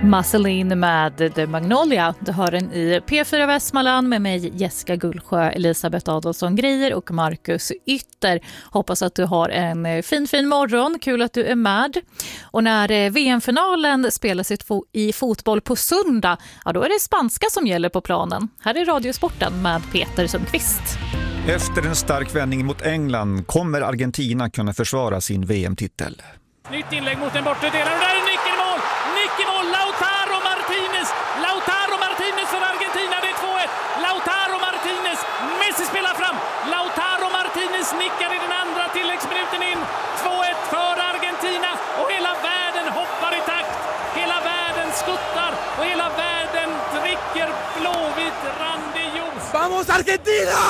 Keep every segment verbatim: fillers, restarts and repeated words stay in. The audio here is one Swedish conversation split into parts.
Marceline med The Magnolia. Du hör den i P fyra Västmanland med mig Jessica Gullsjö, Elisabeth Adolfsson Grejer och Marcus Ytter. Hoppas att du har en fin fin morgon. Kul att du är med. Och när V M-finalen spelas i fotboll på söndag, ja, då är det spanska som gäller på planen. Här är Radiosporten med Peter Sundqvist. Efter en stark vändning mot England kommer Argentina kunna försvara sin V M-titel. Nytt inlägg mot en bortdelar och där är nick i mål! Nick i mål! Lautaro Martinez! Lautaro Martinez för Argentina, det är två ett! Lautaro Martinez! Messi spelar fram! Lautaro Martinez nickar i den andra tilläggsminuten in! två ett för Argentina och hela världen hoppar i takt! Hela världen skuttar och hela världen dricker blåvitt randig juice! Vamos Argentina!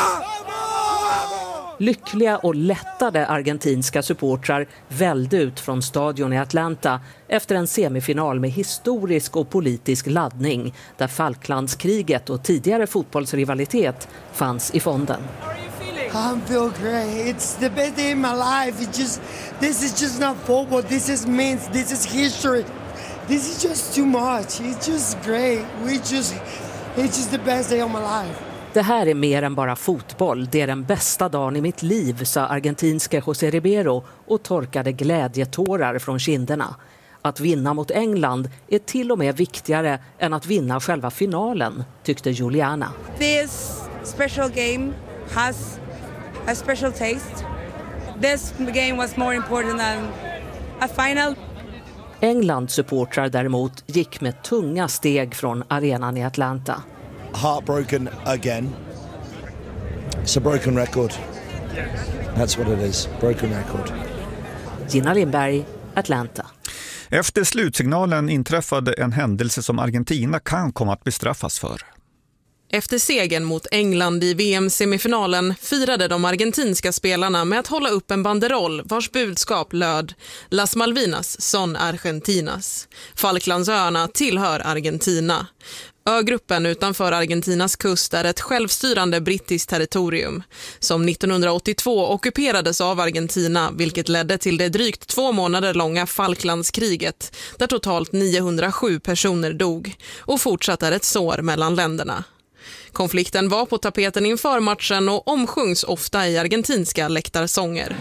Lyckliga och lättade argentinska supportrar välde ut från stadion i Atlanta efter en semifinal med historisk och politisk laddning där Falklandskriget och tidigare fotbollsrivalitet fanns i fonden. I feel great. It's the best day in my life. It just, this is just not football. This is means. This is history. This is just too much. It's just great. We just, it's just the best day of my life. Det här är mer än bara fotboll. Det är den bästa dagen i mitt liv, sa argentinska José Ribeiro och torkade glädjetårar från kinderna. Att vinna mot England är till och med viktigare än att vinna själva finalen, tyckte Juliana. This special game has a special taste. This game was more important than a final. Englands supportrar däremot gick med tunga steg från arenan i Atlanta. Heartbroken again. It's a broken record. That's what it is. Broken record. Gina Lindberg, Atlanta. Efter slutsignalen inträffade en händelse som Argentina kan komma att bestraffas för. Efter segern mot England i V M-semifinalen firade de argentinska spelarna med att hålla upp en banderoll vars budskap löd Las Malvinas son Argentinas. Falklandsöarna tillhör Argentina. Ögruppen utanför Argentinas kust är ett självstyrande brittiskt territorium som nittonhundraåttiotvå ockuperades av Argentina, vilket ledde till det drygt två månader långa Falklandskriget där totalt niohundrasju personer dog och fortsatt är ett sår mellan länderna. Konflikten var på tapeten inför matchen och omsjungs ofta i argentinska läktarsånger.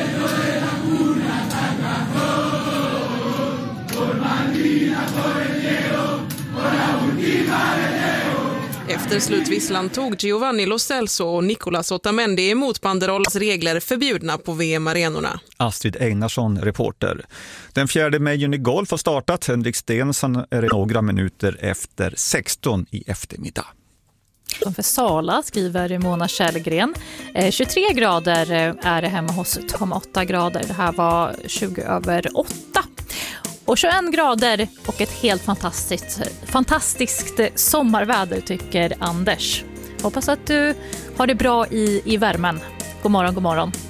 Efter slutvisslan tog Giovanni Lo Celso och Nicolas Otamendi emot banderolls regler förbjudna på V M-arenorna. Astrid Einarsson, reporter. Den fjärde Major i golf har startat. Henrik Stenson är några minuter efter sexton i eftermiddag. För Sala skriver Mona Källgren. Eh, tjugotre grader är det hemma hos Tom, åtta grader. Det här var tjugo över åtta. Och tjugoen grader och ett helt fantastiskt, fantastiskt sommarväder tycker Anders. Hoppas att du har det bra i, i värmen. God morgon, god morgon.